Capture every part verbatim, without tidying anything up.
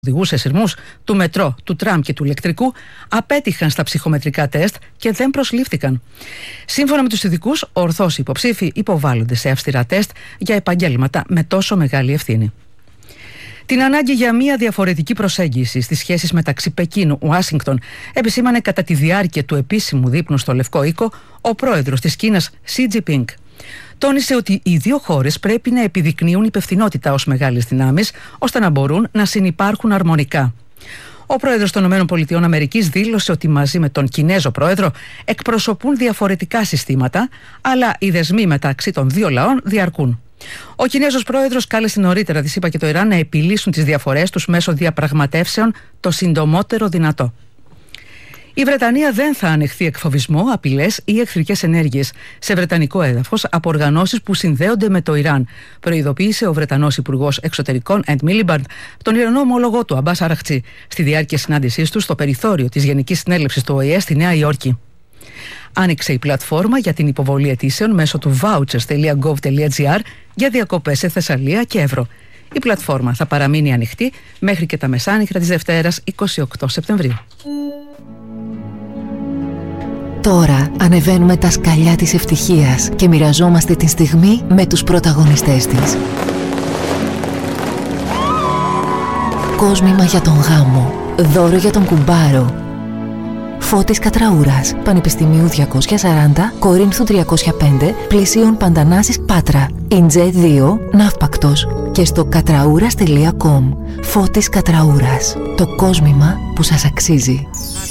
οδηγούσε σειρμούς του μετρό, του τραμ και του ηλεκτρικού απέτυχαν στα ψυχομετρικά τεστ και δεν προσλήφθηκαν. Σύμφωνα με τους ειδικούς, ορθώς υποψήφοι υποβάλλονται σε αυστηρά τεστ για επαγγέλματα με τόσο μεγάλη ευθύνη. Την ανάγκη για μια διαφορετική προσέγγιση στις σχέσεις μεταξύ Πεκίνου και Ουάσιγκτον επισήμανε κατά τη διάρκεια του επίσημου δείπνου στο Λευκό Οίκο ο πρόεδρος της Κίνας, Σι Τζινπίνγκ. Τόνισε ότι οι δύο χώρες πρέπει να επιδεικνύουν υπευθυνότητα ως μεγάλες δυνάμεις, ώστε να μπορούν να συνυπάρχουν αρμονικά. Ο πρόεδρος των ΗΠΑ δήλωσε ότι μαζί με τον Κινέζο πρόεδρο εκπροσωπούν διαφορετικά συστήματα, αλλά οι δεσμοί μεταξύ των δύο λαών διαρκούν. Ο Κινέζος πρόεδρος κάλεσε νωρίτερα τη ΗΠΑ και το Ιράν να επιλύσουν τις διαφορές τους μέσω διαπραγματεύσεων το συντομότερο δυνατό. Η Βρετανία δεν θα ανεχθεί εκφοβισμό, απειλές ή εχθρικές ενέργειες σε βρετανικό έδαφος από οργανώσεις που συνδέονται με το Ιράν, προειδοποίησε ο Βρετανός Υπουργός Εξωτερικών Εντ Μίλιμπαντ τον Ιρανό ομόλογό του Αμπάς Αραχτσί στη διάρκεια συνάντησής του στο περιθώριο της Γενικής Συνέλευσης του Ο Ε Ε στη Νέα Υόρκη. Άνοιξε η πλατφόρμα για την υποβολή αιτήσεων μέσω του vouchers τελεία gov τελεία gr για διακοπές σε Θεσσαλία και Εύρο. Η πλατφόρμα θα παραμείνει ανοιχτή μέχρι και τα μεσάνυχτα της Δευτέρας εικοστή όγδοη Σεπτεμβρίου. Τώρα ανεβαίνουμε τα σκαλιά της ευτυχίας και μοιραζόμαστε τη στιγμή με τους πρωταγωνιστές της. Κόσμημα για τον γάμο, δώρο για τον κουμπάρο. Φώτης Κατραούρας, Πανεπιστημίου διακόσια σαράντα, Κορίνθου τριακόσια πέντε, Πλησίων Παντανάσης Πάτρα, Ιντζέ δύο, Ναύπακτος και στο κατραούρας τελεία κομ. Φώτης Κατραούρας, το κόσμημα που σας αξίζει.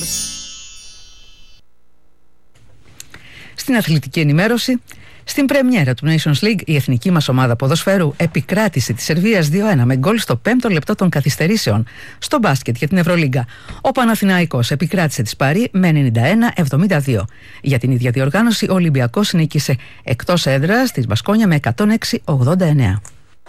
Στην αθλητική ενημέρωση, στην πρεμιέρα του Nations League, η εθνική μας ομάδα ποδοσφαίρου επικράτησε τη Σερβίας δύο ένα με γκολ στο πέμπτο λεπτό των καθυστερήσεων. Στο μπάσκετ για την Ευρωλίγκα, ο Παναθηναϊκός επικράτησε τη Σπάρι με ενενήντα ένα εβδομήντα δύο. Για την ίδια διοργάνωση, ο Ολυμπιακός νίκησε εκτός έδρας της Μπασκόνια με εκατόν έξι ογδόντα εννέα.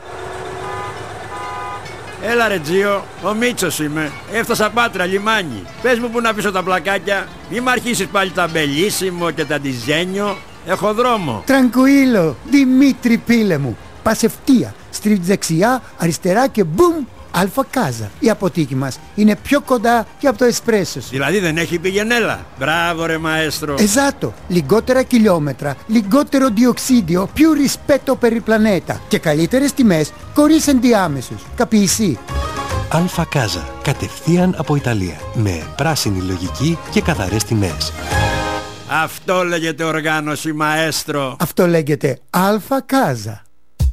Έλα ρε Τζίο, ο Μίτσος είμαι. Έφτασα Πάτρα, λιμάνι. Πες μου που να πίσω τα πλακάκια. Μη μ' αρχίσεις πάλι τα μπελίσιμο και τα ντιζένιο. Έχω δρόμο. Τρανκουίλο, Δημήτρη πίλε μου. Πας ευθεία, στρίβεις δεξιά, αριστερά και μπουμ, Αλφα Κάζα. Η αποθήκη μας είναι πιο κοντά και από το εσπρέσο σου. Δηλαδή δεν έχει πηγενέλα. Μπράβο ρε μαέστρο. Εζάτο, λιγότερα χιλιόμετρα, λιγότερο διοξίδιο, più rispetto per il pianeta και καλύτερες τιμές χωρίς ενδιάμεσους. Καπιεισί. Αλφα Κάζα, κατευθείαν από Ιταλία, με πράσινη λογική και καθαρές τιμές. Αυτό λέγεται οργάνωση μαέστρο. Αυτό λέγεται Αλφα Κάζα.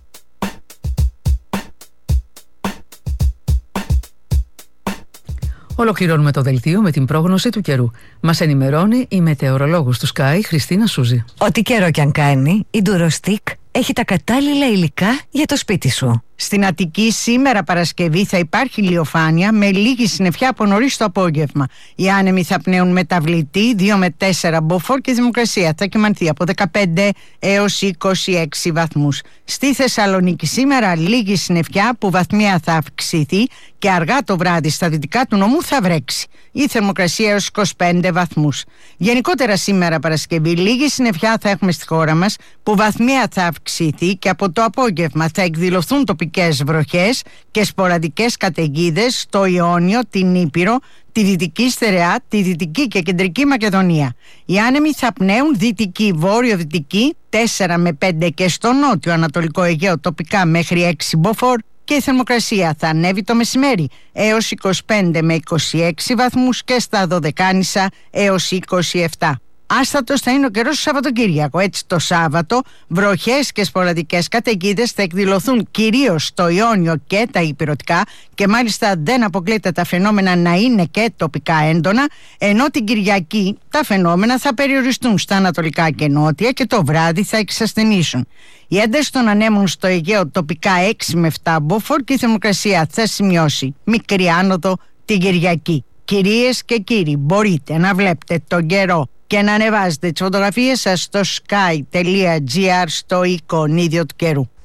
Ολοκληρώνουμε το δελτίο με την πρόγνωση του καιρού. Μας ενημερώνει η μετεωρολόγος του Sky, Χριστίνα Σούζη. Ό,τι καιρό κι αν κάνει, η Ντουροστίκ έχει τα κατάλληλα υλικά για το σπίτι σου. Στην Αττική σήμερα Παρασκευή θα υπάρχει ηλιοφάνεια με λίγη συννεφιά από νωρίς το απόγευμα. Οι άνεμοι θα πνέουν μεταβλητή δύο με τέσσερα μποφόρ και η θερμοκρασία θα κυμανθεί από δεκαπέντε έως είκοσι έξι βαθμούς. Στη Θεσσαλονίκη σήμερα λίγη συννεφιά που βαθμία θα αυξηθεί και αργά το βράδυ στα δυτικά του νομού θα βρέξει. Η θερμοκρασία έως είκοσι πέντε βαθμούς. Γενικότερα σήμερα Παρασκευή λίγη συννεφιά θα έχουμε στη χώρα μας που βαθμία θα αυξηθεί και από το απόγευμα θα εκδηλωθούν τοπικές βροχές και σποραδικές καταιγίδες στο Ιόνιο, την Ήπειρο, τη Δυτική Στερεά, τη Δυτική και Κεντρική Μακεδονία. Οι άνεμοι θα πνέουν δυτική, βόρειο-δυτική τέσσερα με πέντε και στο νότιο Ανατολικό Αιγαίο τοπικά μέχρι έξι μποφόρ και η θερμοκρασία θα ανέβει το μεσημέρι έως είκοσι πέντε με είκοσι έξι βαθμούς και στα Δωδεκάνησα έως είκοσι επτά. Άστατος θα είναι ο καιρός του Σαββατοκύριακο. Έτσι το Σάββατο βροχές και σποραδικές καταιγίδες θα εκδηλωθούν κυρίως στο Ιόνιο και τα Ηπειρωτικά και μάλιστα δεν αποκλείεται τα φαινόμενα να είναι και τοπικά έντονα, ενώ την Κυριακή τα φαινόμενα θα περιοριστούν στα ανατολικά και νότια και το βράδυ θα εξασθενήσουν. Η ένταση των ανέμων στο Αιγαίο τοπικά έξι με επτά μποφόρ και η θερμοκρασία θα σημειώσει μικρή άνοδο την Κυριακή. Κυρίες και κύριοι, μπορείτε να βλέπετε τον καιρό και να ανεβάζετε τις φωτογραφίες σας στο sky τελεία gr στο εικονίδιο του καιρού.